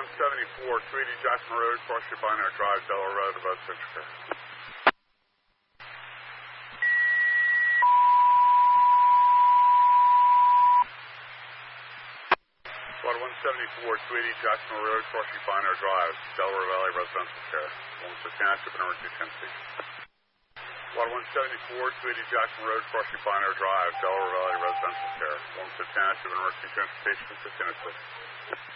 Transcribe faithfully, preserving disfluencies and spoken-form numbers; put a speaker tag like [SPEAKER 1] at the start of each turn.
[SPEAKER 1] one seventy-four, two eighty Jackson Road, Forestry Binary Drive, Delaware Road, about Central Care. Squad one seventy-four, two eighty Jackson Road, Forestry Binary Drive, Delaware Valley, residential care. one sixteen active and emergency ten C. Squad one seventy-four, two eighty Jackson Road, Forestry Binary Drive, Delaware Valley, residential care. one sixteen active and emergency transportation, fifteen oh six.